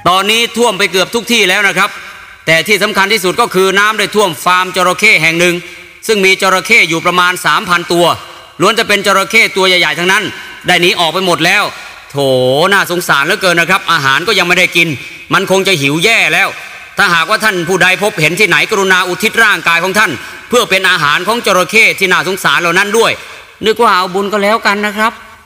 ตอนนี้ท่วมไปเกือบทุกที่แล้วนะครับแต่ที่สำคัญที่สุดก็คือน้ำได้ท่วมฟาร์มจระเข้แห่งหนึ่งซึ่งมีจระเข้อยู่ประมาณ 3,000 ตัวล้วนจะเป็นจระเข้ตัวใหญ่ๆทั้งนั้นได้หนีออกไปหมดแล้วโถน่าสงสารเหลือเกินนะครับอาหารก็ยังไม่ได้กินมันคงจะหิวแย่แล้วถ้าหากว่าท่านผู้ใดพบเห็นที่ไหนกรุณาอุทิศร่างกายของท่านเพื่อเป็นอาหารของจระเข้ที่น่าสงสารเหล่านั้นด้วยนึกว่าเอาบุญก็แล้วกันนะครับ